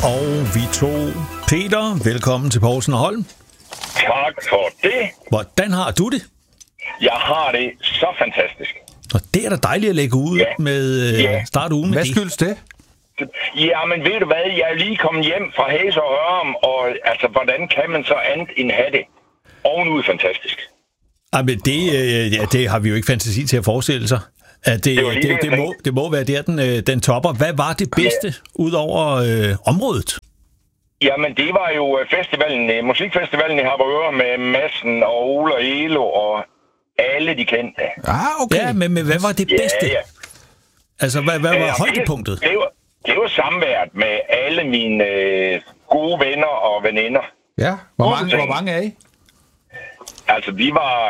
Og vi to. Peter, velkommen til Poulsen og Holm. Tak for det. Hvordan har du det? Jeg har det så fantastisk. Og det er da dejligt at lægge ud med start ugen med Hvad skyldes det? Ja, men ved du hvad? Jeg er lige kommet hjem fra Hæs og Ørum, og altså, hvordan kan man så andet end have det? Ovenud fantastisk. Jamen, det har vi jo ikke fantasi til at forestille sig. At det må være der, den topper. Hvad var det bedste ud over området? Jamen, det var jo musikfestivalen i Harboøre med Madsen og Ole og Elo og alle de kendte. Okay. Ja, men hvad var det bedste? Ja. Altså, hvad var højdepunktet? Det var samværet med alle mine gode venner og veninder. Ja, hvor mange er I? Altså, vi var,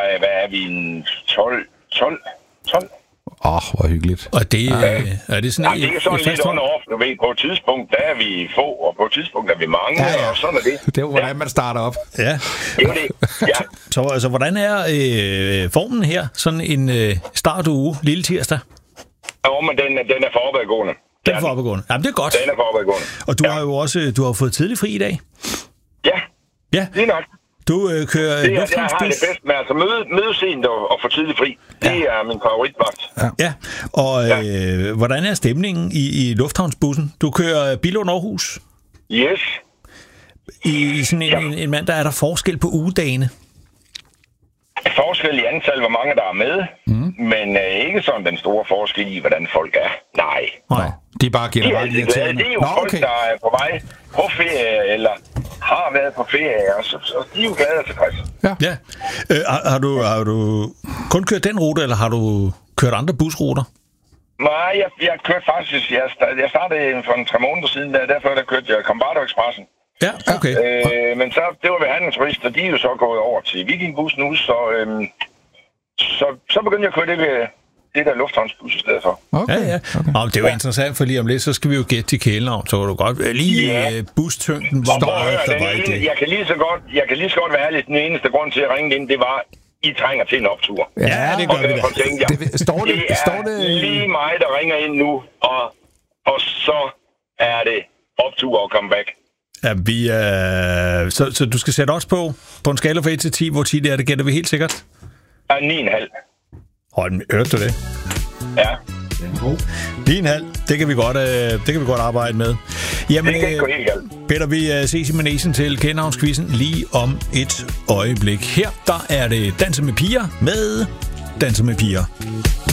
12? Hvor hyggeligt. Og det er det sådan... det er sådan lidt on-off, du ved. På et tidspunkt, der er vi få, og på et tidspunkt er vi mange, og sådan er det. Det er jo, hvordan man starter op. Ja. Det er det, ja. Så altså, hvordan er formen her? Sådan en startuge, lille tirsdag? Jo, men den er for opadgående. Den er for opadgående. Jamen, det er godt. Den er for opadgående. Og du har jo også fået tidlig fri i dag. Ja, lige nok. Du kører lufthavnsbus. Jeg har det bedst med, altså møde sent og få tidlig fri. Det er min favoritvagt. Ja, og hvordan er stemningen i lufthavnsbussen? Du kører Billund Aarhus. Yes. I sådan en mand, der er der forskel på ugedagene? Forskel i antal, hvor mange der er med, men ikke sådan den store forskel i, hvordan folk er. Nej. De er bare generelt irriterende. Det er jo folk, der er på vej på ferie, eller har været på ferie, og så de er jo glade og tilfredse. Ja. Har du kun kørt den rute, eller har du kørt andre busruter? Nej, jeg kørte faktisk... Jeg startede for 3 måneder siden, derfor kørte jeg Combardo-Expressen. Ja, okay. Men så, det var ved handelsturist, og de er jo så gået over til Vikingbus nu, så begyndte jeg at køre det der lufthavnsbus i stedet for. Okay. Ja. Og det er jo interessant, for lige om lidt, så skal vi jo gætte til kælenavn, så var du godt lige bustyngden, hvor meget der var i det. Jeg kan lige så godt være ærlig, den eneste grund til at ringe ind, det var, I trænger til en optur. Ja, det gør vi da. Står det lige mig, der ringer ind nu, og så er det optur og comeback. Ja, så du skal sætte os på en skala fra 1 til 10, hvor 10 det er, det gætter vi helt sikkert? 9,5. Hørte du det? Ja. 9,5. Det kan vi godt arbejde med. Jamen, det kan ikke gå helt galt. Peter, vi ses i manegen til Kendehavnskvisten lige om et øjeblik. Her, der er det Danse med piger med Danse med piger.